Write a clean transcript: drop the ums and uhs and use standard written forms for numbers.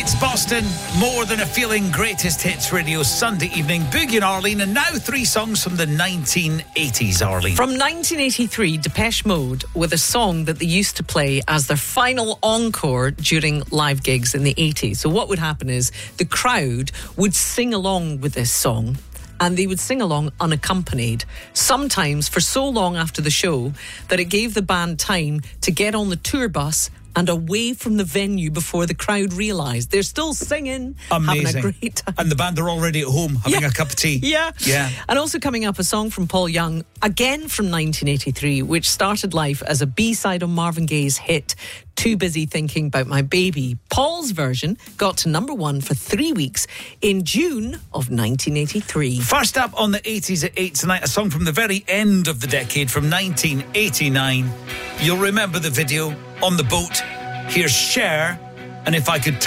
It's Boston, More Than a Feeling, Greatest Hits Radio, Sunday evening. Boogie and Arlene, and now 3 songs from the 1980s, Arlene. From 1983, Depeche Mode with a song that they used to play as their final encore during live gigs in the 80s. So what would happen is the crowd would sing along with this song, and they would sing along unaccompanied, sometimes for so long after the show that it gave the band time to get on the tour bus and away from the venue before the crowd realised they're still singing, Amazing. having a great time. And the band are already at home having a cup of tea. Yeah. And also coming up, a song from Paul Young, again from 1983, which started life as a B-side on Marvin Gaye's hit, Too Busy Thinking About My Baby. Paul's version got to number 1 for 3 weeks in June of 1983. First up on the 80s at 8 tonight, a song from the very end of the decade, from 1989. You'll remember the video, On the Boat. Here's Cher, and If I Could